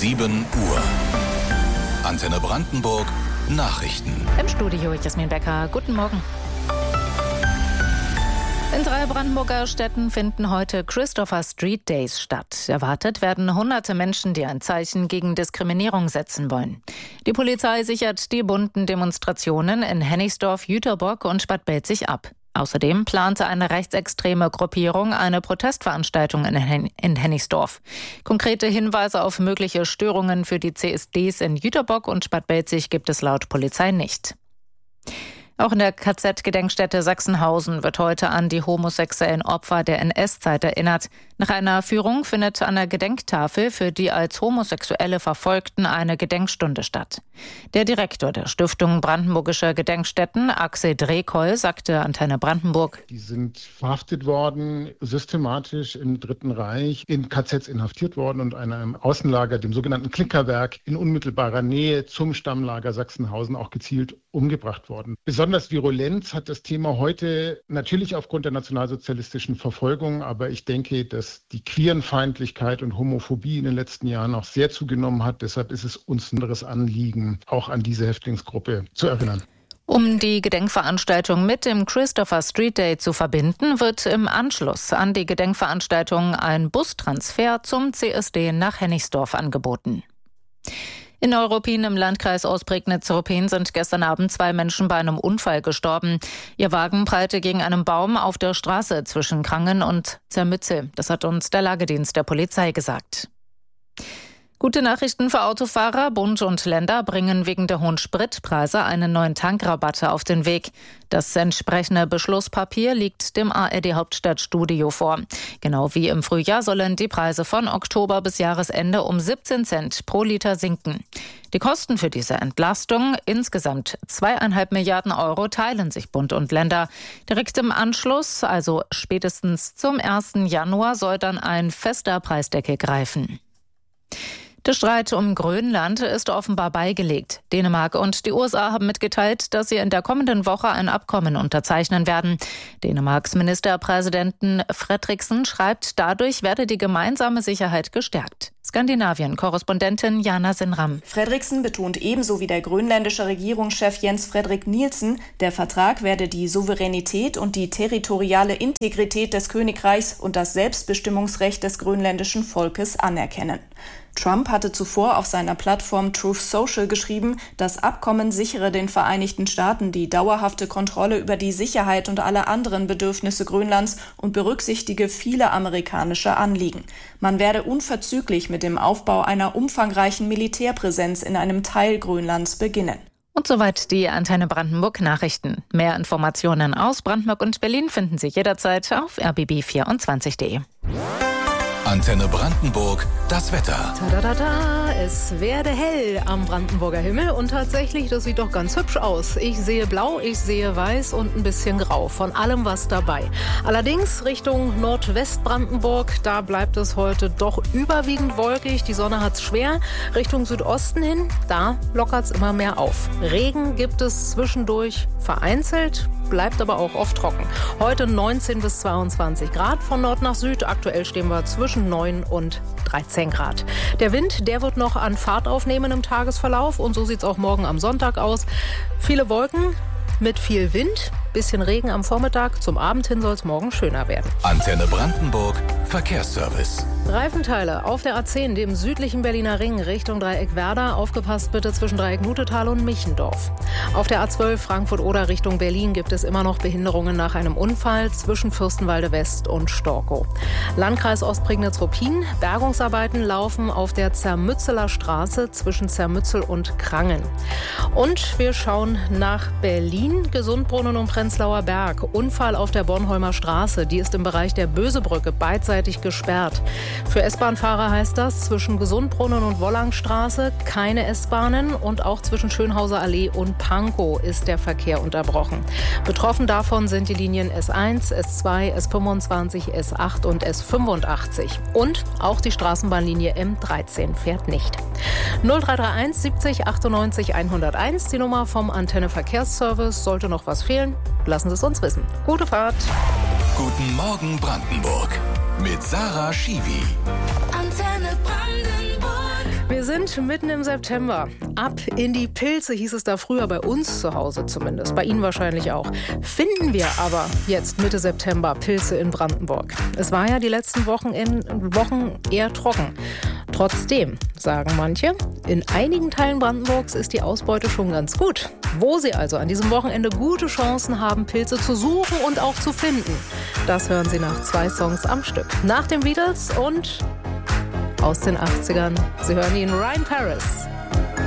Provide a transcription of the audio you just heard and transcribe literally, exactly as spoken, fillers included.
sieben Uhr. Antenne Brandenburg Nachrichten. Im Studio Jasmin Becker. Guten Morgen. In drei Brandenburger Städten finden heute Christopher Street Days statt. Erwartet werden hunderte Menschen, die ein Zeichen gegen Diskriminierung setzen wollen. Die Polizei sichert die bunten Demonstrationen in Hennigsdorf, Jüterbock und Bad Belzig ab. Außerdem plante eine rechtsextreme Gruppierung eine Protestveranstaltung in, Hen- in Hennigsdorf. Konkrete Hinweise auf mögliche Störungen für die C S Ds in Jüterbock und Bad Belzig gibt es laut Polizei nicht. Auch in der K Z-Gedenkstätte Sachsenhausen wird heute an die homosexuellen Opfer der N S-Zeit erinnert. Nach einer Führung findet an der Gedenktafel für die als homosexuelle Verfolgten eine Gedenkstunde statt. Der Direktor der Stiftung Brandenburgischer Gedenkstätten, Axel Drekoll, sagte Antenne Brandenburg: Die sind verhaftet worden, systematisch im Dritten Reich, in K Zs inhaftiert worden und in einem Außenlager, dem sogenannten Klickerwerk, in unmittelbarer Nähe zum Stammlager Sachsenhausen auch gezielt umgebracht worden. Besonders Virulenz hat das Thema heute natürlich aufgrund der nationalsozialistischen Verfolgung, aber ich denke, dass die Queerenfeindlichkeit und Homophobie in den letzten Jahren auch sehr zugenommen hat. Deshalb ist es uns ein anderes Anliegen, auch an diese Häftlingsgruppe zu erinnern. Um die Gedenkveranstaltung mit dem Christopher Street Day zu verbinden, wird im Anschluss an die Gedenkveranstaltung ein Bustransfer zum C S D nach Hennigsdorf angeboten. In Neuruppin im Landkreis Ostprignitz-Ruppin sind gestern Abend zwei Menschen bei einem Unfall gestorben. Ihr Wagen prallte gegen einen Baum auf der Straße zwischen Krangen und Zermützel. Das hat uns der Lagedienst der Polizei gesagt. Gute Nachrichten für Autofahrer. Bund und Länder bringen wegen der hohen Spritpreise einen neuen Tankrabatte auf den Weg. Das entsprechende Beschlusspapier liegt dem A R D-Hauptstadtstudio vor. Genau wie im Frühjahr sollen die Preise von Oktober bis Jahresende um siebzehn Cent pro Liter sinken. Die Kosten für diese Entlastung, insgesamt zweieinhalb Milliarden Euro, teilen sich Bund und Länder. Direkt im Anschluss, also spätestens zum ersten Januar, soll dann ein fester Preisdeckel greifen. Der Streit um Grönland ist offenbar beigelegt. Dänemark und die U S A haben mitgeteilt, dass sie in der kommenden Woche ein Abkommen unterzeichnen werden. Dänemarks Ministerpräsidenten Fredriksen schreibt, dadurch werde die gemeinsame Sicherheit gestärkt. Skandinavien-Korrespondentin Jana Sinram. Fredriksen betont ebenso wie der grönländische Regierungschef Jens Frederik Nielsen, der Vertrag werde die Souveränität und die territoriale Integrität des Königreichs und das Selbstbestimmungsrecht des grönländischen Volkes anerkennen. Trump hatte zuvor auf seiner Plattform Truth Social geschrieben, das Abkommen sichere den Vereinigten Staaten die dauerhafte Kontrolle über die Sicherheit und alle anderen Bedürfnisse Grönlands und berücksichtige viele amerikanische Anliegen. Man werde unverzüglich mit dem Aufbau einer umfangreichen Militärpräsenz in einem Teil Grönlands beginnen. Und soweit die Antenne Brandenburg Nachrichten. Mehr Informationen aus Brandenburg und Berlin finden Sie jederzeit auf r b b vierundzwanzig punkt d e. Antenne Brandenburg, das Wetter. Tadadada, es werde hell am Brandenburger Himmel und tatsächlich, das sieht doch ganz hübsch aus. Ich sehe blau, ich sehe weiß und ein bisschen grau, von allem was dabei. Allerdings Richtung Nordwestbrandenburg, da bleibt es heute doch überwiegend wolkig. Die Sonne hat's schwer. Richtung Südosten hin, da lockert's immer mehr auf. Regen gibt es zwischendurch vereinzelt, bleibt aber auch oft trocken. Heute neunzehn bis zweiundzwanzig Grad von Nord nach Süd. Aktuell stehen wir zwischen neun und dreizehn Grad. Der Wind, der wird noch an Fahrt aufnehmen im Tagesverlauf und so sieht's auch morgen am Sonntag aus. Viele Wolken mit viel Wind, bisschen Regen am Vormittag. Zum Abend hin soll es morgen schöner werden. Antenne Brandenburg, Verkehrsservice. Reifenteile auf der A zehn, dem südlichen Berliner Ring, Richtung Dreieck Werder. Aufgepasst bitte zwischen Dreieck Nutetal und Michendorf. Auf der A zwölf Frankfurt-Oder Richtung Berlin gibt es immer noch Behinderungen nach einem Unfall zwischen Fürstenwalde West und Storkow. Landkreis Ostprignitz-Ruppin. Bergungsarbeiten laufen auf der Zermützeler Straße zwischen Zermützel und Krangen. Und wir schauen nach Berlin. Gesundbrunnen und Prenzlauer Berg. Unfall auf der Bornholmer Straße. Die ist im Bereich der Bösebrücke beidseitig gesperrt. Für S-Bahn-Fahrer heißt das, zwischen Gesundbrunnen und Wollangstraße keine S-Bahnen und auch zwischen Schönhauser Allee und Pankow ist der Verkehr unterbrochen. Betroffen davon sind die Linien S eins, S zwei, S fünfundzwanzig, S acht und S fünfundachtzig. Und auch die Straßenbahnlinie M dreizehn fährt nicht. null drei drei eins siebzig achtundneunzig hunderteins, die Nummer vom Antenne Verkehrsservice. Sollte noch was fehlen, lassen Sie es uns wissen. Gute Fahrt. Guten Morgen Brandenburg mit Sarah Schiwi. Antenne Brandenburg. Wir sind sind mitten im September. Ab in die Pilze hieß es da früher, bei uns zu Hause zumindest. Bei Ihnen wahrscheinlich auch. Finden wir aber jetzt Mitte September Pilze in Brandenburg. Es war ja die letzten Wochen, in, Wochen eher trocken. Trotzdem, sagen manche, in einigen Teilen Brandenburgs ist die Ausbeute schon ganz gut. Wo Sie also an diesem Wochenende gute Chancen haben, Pilze zu suchen und auch zu finden, das hören Sie nach zwei Songs am Stück. Nach den Beatles und aus den achtzigern. Sie hören ihn, Ryan Paris.